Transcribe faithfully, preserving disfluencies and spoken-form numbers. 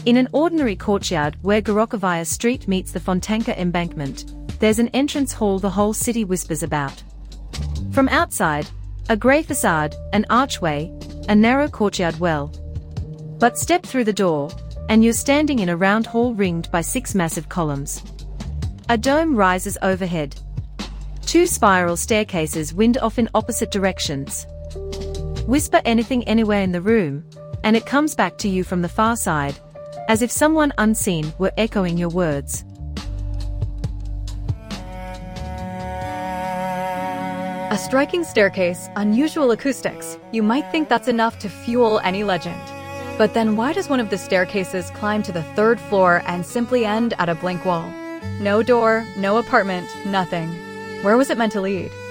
In an ordinary courtyard where Gorokhovaya Street meets the Fontanka embankment, there's an entrance hall the whole city whispers about. From outside, a grey facade, an archway, a narrow courtyard well. But step through the door, and you're standing in a round hall ringed by six massive columns. A dome rises overhead. Two spiral staircases wind off in opposite directions. Whisper anything anywhere in the room, and it comes back to you from the far side, as if someone unseen were echoing your words. A striking staircase, unusual acoustics. You might think that's enough to fuel any legend. But then why does one of the staircases climb to the third floor and simply end at a blank wall? No door, no apartment, nothing. Where was it meant to lead?